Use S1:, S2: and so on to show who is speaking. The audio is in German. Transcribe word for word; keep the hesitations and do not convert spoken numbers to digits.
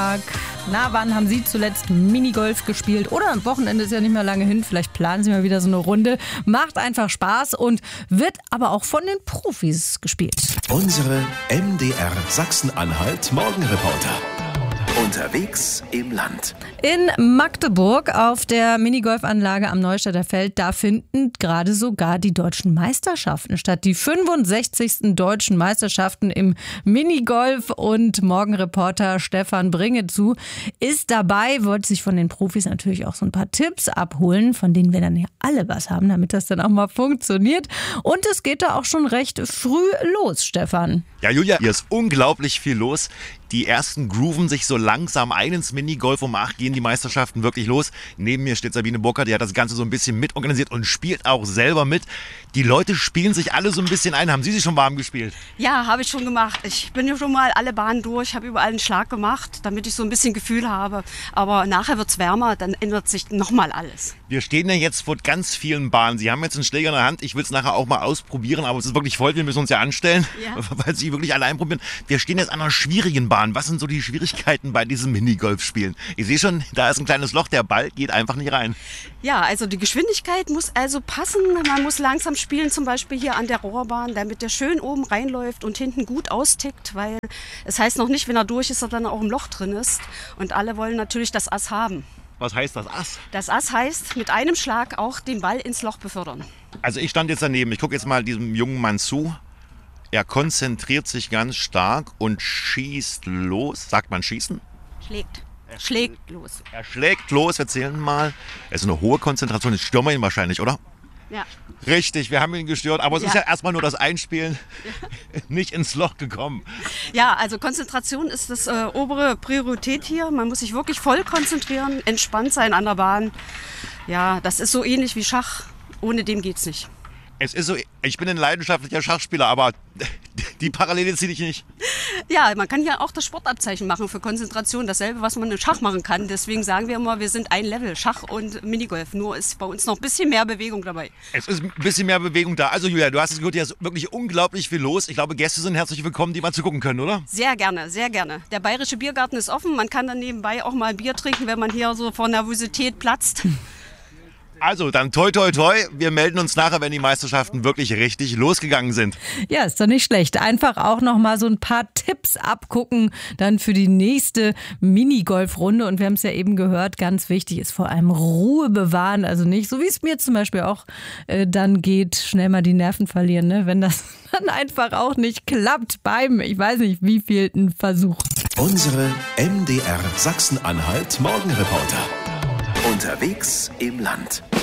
S1: Tag. Na, wann haben Sie zuletzt Minigolf gespielt? Oder am Wochenende ist ja nicht mehr lange hin. Vielleicht planen Sie mal wieder so eine Runde. Macht einfach Spaß und wird aber auch von den Profis gespielt.
S2: Unsere M D R Sachsen-Anhalt Morgenreporter. Unterwegs im Land.
S1: In Magdeburg auf der Minigolfanlage am Neustädter Feld, da finden gerade sogar die deutschen Meisterschaften statt. Die fünfundsechzigsten deutschen Meisterschaften im Minigolf und Morgenreporter Stefan Bringezu ist dabei, wollte sich von den Profis natürlich auch so ein paar Tipps abholen, von denen wir dann ja alle was haben, damit das dann auch mal funktioniert. Und es geht da auch schon recht früh los, Stefan.
S3: Ja, Julia, hier ist unglaublich viel los. Die ersten grooven sich so langsam ein ins Minigolf. Um acht gehen die Meisterschaften wirklich los. Neben mir steht Sabine Burkhardt, die hat das Ganze so ein bisschen mitorganisiert und spielt auch selber mit. Die Leute spielen sich alle so ein bisschen ein. Haben Sie sich schon warm gespielt?
S4: Ja, habe ich schon gemacht. Ich bin ja schon mal alle Bahnen durch, habe überall einen Schlag gemacht, damit ich so ein bisschen Gefühl habe. Aber nachher wird es wärmer, dann ändert sich nochmal alles.
S3: Wir stehen ja jetzt vor ganz vielen Bahnen. Sie haben jetzt einen Schläger in der Hand. Ich will es nachher auch mal ausprobieren, aber es ist wirklich voll. Wir müssen uns ja anstellen, ja. weil Sie wirklich allein probieren. Wir stehen jetzt an einer schwierigen Bahn. Was sind so die Schwierigkeiten bei diesem Minigolfspielen? Ich sehe schon, da ist ein kleines Loch, der Ball geht einfach nicht rein.
S4: Ja, also die Geschwindigkeit muss also passen. Man muss langsam spielen, zum Beispiel hier an der Rohrbahn, damit der schön oben reinläuft und hinten gut austickt, weil es heißt noch nicht, wenn er durch ist, dass er dann auch im Loch drin ist. Und alle wollen natürlich das Ass haben.
S3: Was heißt das Ass?
S4: Das Ass heißt, mit einem Schlag auch den Ball ins Loch befördern.
S3: Also ich stand jetzt daneben. Ich gucke jetzt mal diesem jungen Mann zu. Er konzentriert sich ganz stark und schießt los. Sagt man schießen?
S4: Schlägt. Er schlägt los.
S3: Er schlägt los. Wir zählen mal. Es ist eine hohe Konzentration. Jetzt stören wir ihn wahrscheinlich, oder?
S4: Ja.
S3: Richtig, wir haben ihn gestört. Aber es ja. ist ja erstmal nur das Einspielen. Ja. Nicht ins Loch gekommen.
S4: Ja, also Konzentration ist das äh, obere Priorität hier. Man muss sich wirklich voll konzentrieren, entspannt sein an der Bahn. Ja, das ist so ähnlich wie Schach. Ohne dem geht's nicht.
S3: Es ist so, ich bin ein leidenschaftlicher Schachspieler, aber die Parallele ziehe ich nicht.
S4: Ja, man kann ja auch das Sportabzeichen machen für Konzentration, dasselbe, was man im Schach machen kann. Deswegen sagen wir immer, wir sind ein Level, Schach und Minigolf. Nur ist bei uns noch ein bisschen mehr Bewegung dabei.
S3: Es ist ein bisschen mehr Bewegung da. Also Julia, du hast es gehört, hier ist wirklich unglaublich viel los. Ich glaube, Gäste sind herzlich willkommen, die mal zu gucken können, oder?
S4: Sehr gerne, sehr gerne. Der Bayerische Biergarten ist offen. Man kann dann nebenbei auch mal ein Bier trinken, wenn man hier so vor Nervosität platzt.
S3: Also, dann toi toi toi. Wir melden uns nachher, wenn die Meisterschaften wirklich richtig losgegangen sind.
S1: Ja, ist doch nicht schlecht. Einfach auch noch mal so ein paar Tipps abgucken, dann für die nächste Minigolfrunde. Und wir haben es ja eben gehört, ganz wichtig ist vor allem Ruhe bewahren. Also nicht, so wie es mir zum Beispiel auch äh, dann geht, schnell mal die Nerven verlieren, ne? Wenn das dann einfach auch nicht klappt beim, ich weiß nicht, wievielten Versuch.
S2: Unsere M D R Sachsen-Anhalt Morgenreporter. Unterwegs im Land.